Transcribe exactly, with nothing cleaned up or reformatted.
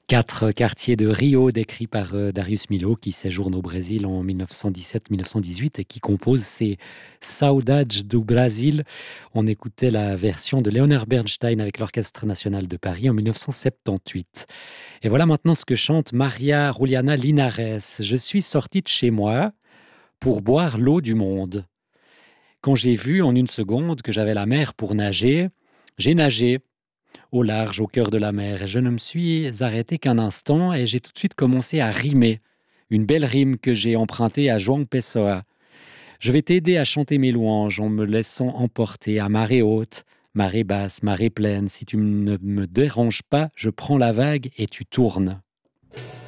Quatre quartiers de Rio décrits par euh, Darius Milhaud qui séjourne au Brésil en mille neuf cent dix-sept mille neuf cent dix-huit et qui compose ses Saudades do Brasil. On écoutait la version de Leonard Bernstein avec l'Orchestre national de Paris en mille neuf cent soixante-dix-huit. Et voilà maintenant ce que chante Maria Juliana Linares. Je suis sortie de chez moi pour boire l'eau du monde. Quand j'ai vu en une seconde que j'avais la mer pour nager, j'ai nagé au large, au cœur de la mer. Et je ne me suis arrêté qu'un instant et j'ai tout de suite commencé à rimer. Une belle rime que j'ai empruntée à João Pessoa. Je vais t'aider à chanter mes louanges en me laissant emporter à marée haute, marée basse, marée pleine. Si tu ne me déranges pas, je prends la vague et tu tournes.